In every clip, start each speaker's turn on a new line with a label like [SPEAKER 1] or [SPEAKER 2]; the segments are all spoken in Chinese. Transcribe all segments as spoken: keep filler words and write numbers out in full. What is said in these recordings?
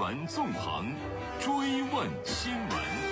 [SPEAKER 1] 闻纵横，追问新闻。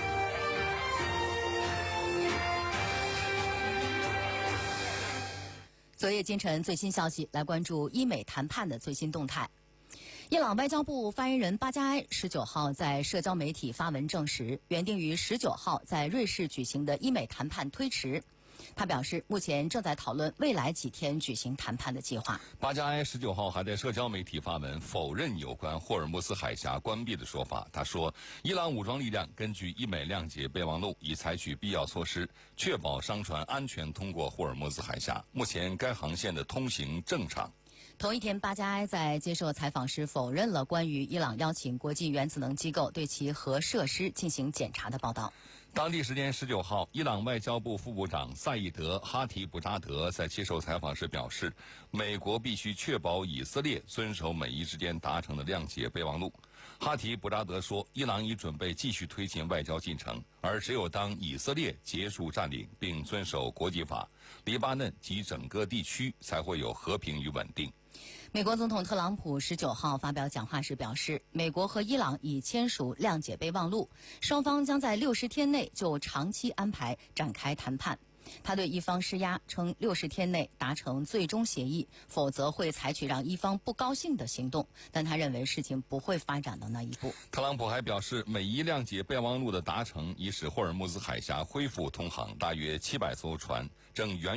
[SPEAKER 2] 昨夜今晨最新消息，来关注伊美谈判的最新动态。伊朗外交部发言人巴加埃十九号在社交媒体发文证实，原定于十九号在瑞士举行的伊美谈判推迟。他表示，目前正在讨论未来几天举行谈判的计划。
[SPEAKER 3] 巴加埃十九号还在社交媒体发文否认有关霍尔木兹海峡关闭的说法。他说，伊朗武装力量根据伊美谅解备忘录，已采取必要措施，确保商船安全通过霍尔木兹海峡。目前该航线的通行正常。
[SPEAKER 2] 同一天，巴加埃在接受采访时否认了关于伊朗邀请国际原子能机构对其核设施进行检查的报道。
[SPEAKER 3] 当地时间十九号，伊朗外交部副部长赛义德·哈提布扎德在接受采访时表示，美国必须确保以色列遵守美伊之间达成的谅解备忘录。哈提布扎德说，伊朗已准备继续推进外交进程，而只有当以色列结束占领并遵守国际法，黎巴嫩及整个地区才会有和平与稳定。
[SPEAKER 2] 美国总统特朗普十九号发表讲话时表示，美国和伊朗已签署谅解备忘录，双方将在六十天内就长期安排展开谈判。他对伊方施压，称六十天内达成最终协议，否则会采取让伊方不高兴的行动。但他认为事情不会发展到那一步。
[SPEAKER 3] 特朗普还表示，美伊谅解备忘录的达成已使霍尔木兹海峡恢复通航，大约七百艘船正源